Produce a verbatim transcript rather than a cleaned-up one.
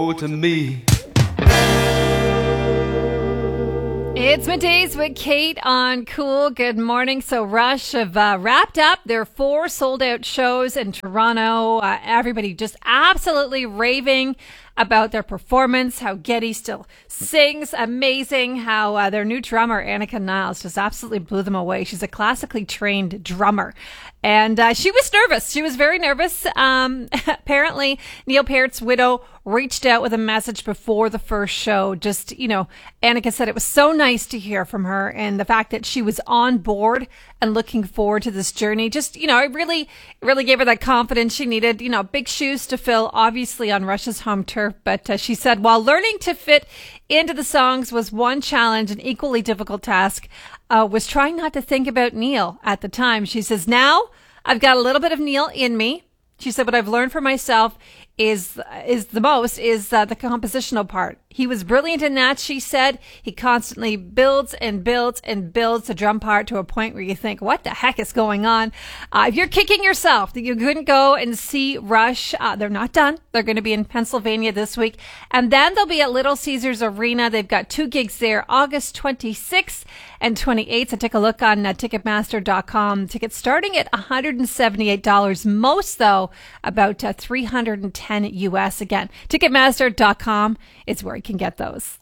to me. It's Middays with Kate on Cool. Good morning. So Rush have uh, wrapped up their four sold-out shows in Toronto. Uh, everybody just absolutely raving about their performance, how Geddy still sings amazing, how uh, their new drummer, Annika Niles, just absolutely blew them away. She's a classically trained drummer. And uh, she was nervous. She was very nervous. Um, apparently, Neil Peart's widow reached out with a message before the first show. Just, you know, Annika said it was so nice to hear from her, and the fact that she was on board and looking forward to this journey. Just, you know, it really, really gave her that confidence she needed. You know, big shoes to fill, obviously, on Rush's home turf. But uh, she said, while learning to fit into the songs was one challenge, an equally difficult task uh, was trying not to think about Neil at the time. She says, now I've got a little bit of Neil in me. She said, what I've learned for myself is is the most is uh, the compositional part. He was brilliant in that, she said. He constantly builds and builds and builds the drum part to a point where you think, what the heck is going on? Uh, if you're kicking yourself that you couldn't go and see Rush, uh, they're not done. They're going to be in Pennsylvania this week. And then they'll be at Little Caesars Arena. They've got two gigs there, August twenty-sixth and twenty-eighth. So take a look on uh, Ticketmaster dot com. Tickets starting at one hundred seventy-eight dollars. Most, though, about uh, three hundred ten U S. Again, Ticketmaster dot com is where you can get those.